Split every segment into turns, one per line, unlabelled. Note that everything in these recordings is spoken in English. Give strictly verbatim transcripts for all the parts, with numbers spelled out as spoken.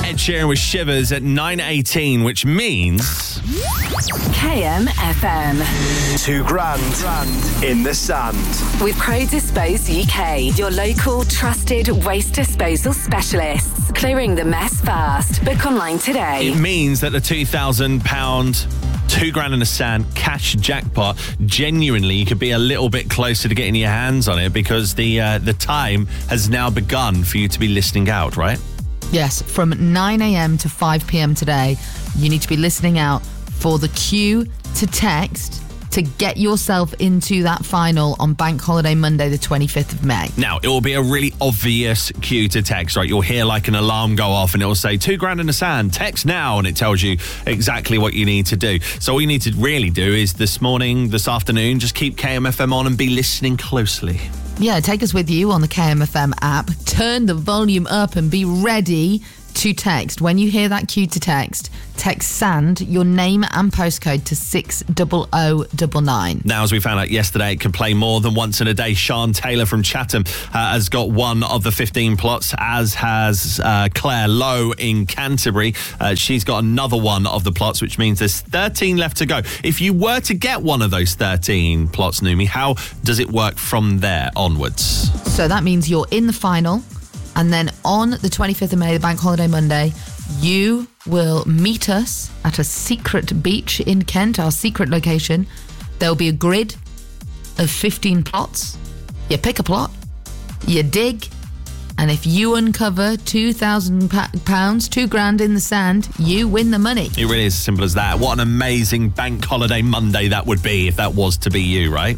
Ed Sheeran with Shivers at nine eighteen, which means...
K M F M.
Two grand in the sand.
With Pro Dispose U K, your local trusted waste disposal specialists. Clearing the mess fast. Book online today.
It means that the two thousand pounds two grand in the sand cash jackpot, genuinely, you could be a little bit closer to getting your hands on it because the uh, the time has now begun for you to be listening out, right?
Yes, from nine a.m. to five p.m. today, you need to be listening out for the cue to text to get yourself into that final on Bank Holiday Monday, the twenty-fifth of May.
Now, it will be a really obvious cue to text, right? You'll hear like an alarm go off and it will say, two grand in the sand, text now, and it tells you exactly what you need to do. So all you need to really do is this morning, this afternoon, just keep K M F M on and be listening closely.
Yeah, take us with you on the K M F M app. Turn the volume up and be ready to text. When you hear that cue to text, text SAND, your name and postcode to six oh oh nine nine.
Now, as we found out yesterday, it can play more than once in a day. Sean Taylor from Chatham uh, has got one of the fifteen plots, as has uh, Claire Lowe in Canterbury. Uh, she's got another one of the plots, which means there's thirteen left to go. If you were to get one of those thirteen plots, Numi, how does it work from there onwards?
So that means you're in the final, and then on the twenty-fifth of May, the Bank Holiday Monday, you will meet us at a secret beach in Kent, our secret location. There'll be a grid of fifteen plots. You pick a plot, you dig, and if you uncover two thousand pounds, two grand in the sand, you win the money.
It really is as simple as that. What an amazing Bank Holiday Monday that would be if that was to be you, right?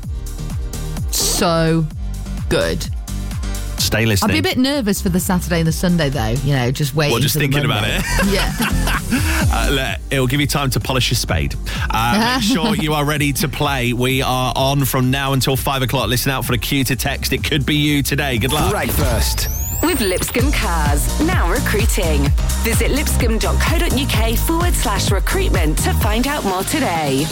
So good.
Stay listening.
I'd be a bit nervous for the Saturday and the Sunday, though. You know, just waiting.
Well, just
for the
thinking
Monday.
about it.
Yeah.
uh, it'll give you time to polish your spade. Uh, make sure you are ready to play. We are on from now until five o'clock. Listen out for the cue to text. It could be you today. Good luck.
Breakfast
with Lipscomb Cars, now recruiting. Visit lipscomb.co.uk forward slash recruitment to find out more today.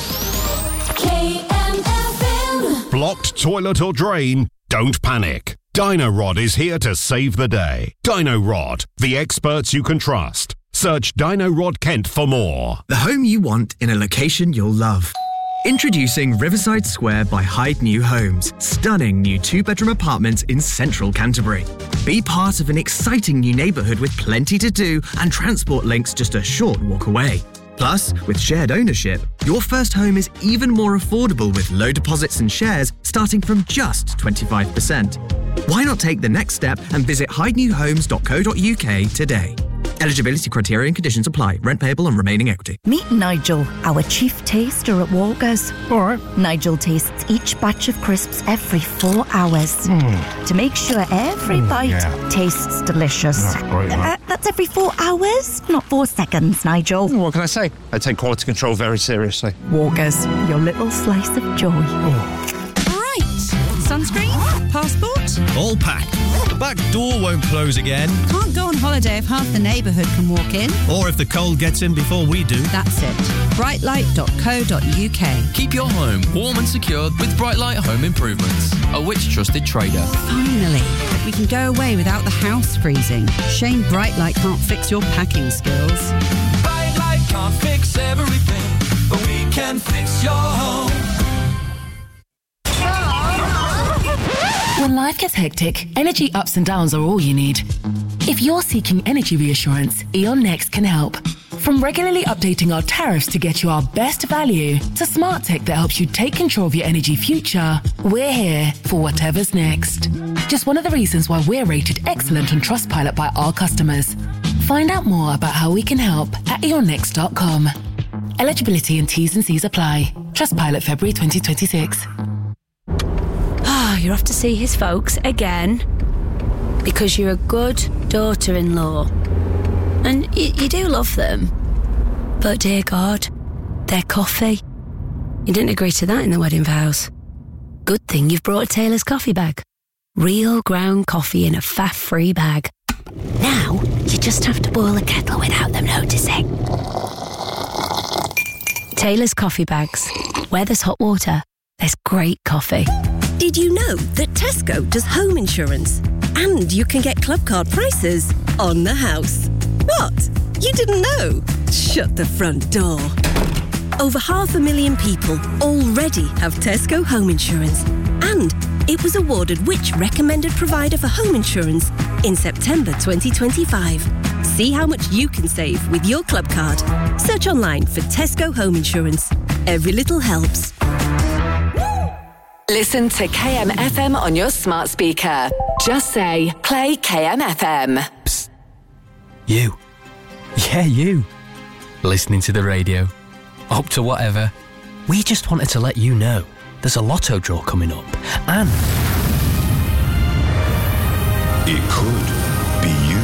K M F M.
Blocked toilet or drain? Don't panic. Dino-Rod is here to save the day. Dino-Rod, the experts you can trust. Search Dino-Rod Kent for more.
The home you want in a location you'll love. Introducing Riverside Square by Hyde New Homes. Stunning new two-bedroom apartments in central Canterbury. Be part of an exciting new neighbourhood with plenty to do and transport links just a short walk away. Plus, with shared ownership, your first home is even more affordable with low deposits and shares starting from just twenty-five percent. Why not take the next step and visit hyde new homes dot co dot uk today? Eligibility criteria and conditions apply. Rent payable and remaining equity.
Meet Nigel, our chief taster at Walker's.
All right.
Nigel tastes each batch of crisps every four hours mm. to make sure every mm, bite yeah. tastes delicious.
That's great,
uh, that's every four hours, not four seconds, Nigel.
What can I say? I take quality control very seriously.
Walker's, your little slice of joy.
Oh.
Sunscreen? Passport?
All packed. The back door won't close again.
Can't go on holiday if half the neighbourhood can walk in.
Or if the cold gets in before we do.
That's it. brightlight dot co dot uk.
Keep your home warm and secured with Brightlight Home Improvements, a Which trusted trader.
Finally, we can go away without the house freezing. Shame Brightlight can't fix your packing skills.
Brightlight can't fix everything, but we can fix your home.
When life gets hectic, energy ups and downs are all you need. If you're seeking energy reassurance, E.ON Next can help. From regularly updating our tariffs to get you our best value, to smart tech that helps you take control of your energy future, we're here for whatever's next. Just one of the reasons why we're rated excellent on Trustpilot by our customers. Find out more about how we can help at e on next dot com. Eligibility and T's and C's apply. Trustpilot February twenty twenty-six.
You're off to see his folks again because you're a good daughter-in-law and y- you do love them, but dear God, their coffee, you didn't agree to that in the wedding vows. Good thing you've brought a Taylor's coffee bag. Real ground coffee in a faff-free bag. Now you just have to boil a kettle without them noticing. Taylor's coffee bags. Where there's hot water, there's great coffee.
Did you know that Tesco does home insurance? And you can get club card prices on the house. What? You didn't know? Shut the front door. Over half a million people already have Tesco Home Insurance. And it was awarded which recommended provider for home insurance in September twenty twenty-five. See how much you can save with your club card. Search online for Tesco Home Insurance. Every little helps.
Listen to K M F M on your smart speaker. Just say, play K M F M.
Psst. You. Yeah, you. Listening to the radio. Up to whatever. We just wanted to let you know there's a lotto draw coming up. And
it could be you.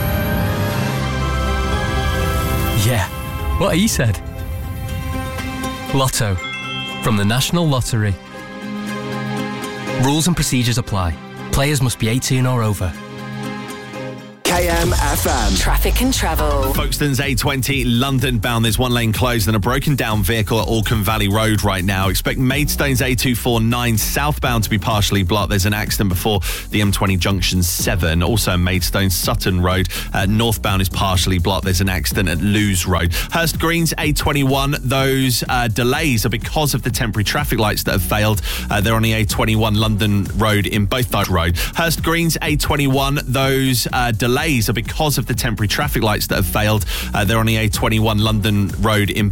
Yeah, what he said. Lotto. From the National Lottery. Rules and procedures apply. Players must be eighteen or over.
K M F M.
Traffic and travel.
Folkestone's A twenty London bound. There's one lane closed and a broken down vehicle at Alcombe Valley Road right now. Expect Maidstone's A two forty-nine southbound to be partially blocked. There's an accident before the M twenty junction seven. Also Maidstone Sutton Road uh, northbound is partially blocked. There's an accident at Lewes Road. Hurst Green's A twenty-one. Those uh, delays are because of the temporary traffic lights that have failed. Uh, they're on the A twenty-one London Road in both sides road. Hurst Green's A twenty-one. Those uh, delays are because of the temporary traffic lights that have failed. Uh, they're on the A twenty-one London Road in